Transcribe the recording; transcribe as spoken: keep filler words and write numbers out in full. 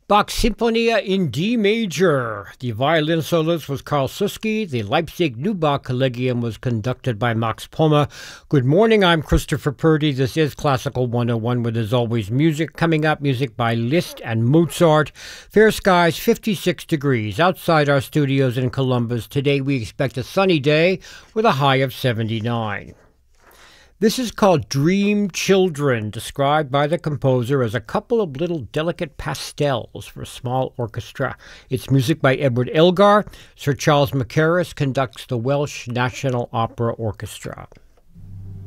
Bach's Sinfonia in D major. The violin soloist was Karl Suski. The Leipzig Neubach Collegium was conducted by Max Poma. Good morning, I'm Christopher Purdy. This is Classical one oh one, where there's always music. Coming up, music by Liszt and Mozart. Fair skies, fifty-six degrees. Outside our studios in Columbus, today we expect a sunny day with a high of seventy-nine. This is called Dream Children, described by the composer as a couple of little delicate pastels for a small orchestra. It's music by Edward Elgar. Sir Charles Mackerras conducts the Welsh National Opera Orchestra.